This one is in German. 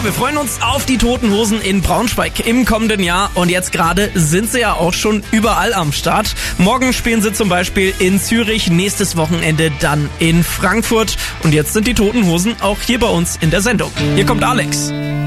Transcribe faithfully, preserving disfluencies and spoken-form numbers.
Ja, wir freuen uns auf die Toten Hosen in Braunschweig im kommenden Jahr und jetzt gerade sind sie ja auch schon überall am Start. Morgen spielen sie zum Beispiel in Zürich, nächstes Wochenende dann in Frankfurt und jetzt sind die Toten Hosen auch hier bei uns in der Sendung. Hier kommt Alex.